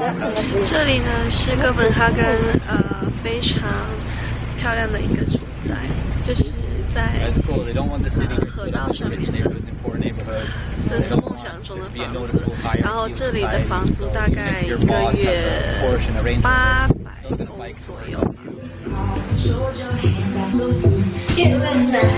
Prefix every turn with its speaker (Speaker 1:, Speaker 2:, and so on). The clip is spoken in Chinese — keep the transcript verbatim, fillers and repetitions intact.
Speaker 1: 这里呢是哥本哈根呃非常漂亮的一个住宅，就是在呃河道上面的，这是梦想中的房子。然后这里的房租大概一个月八百欧左右。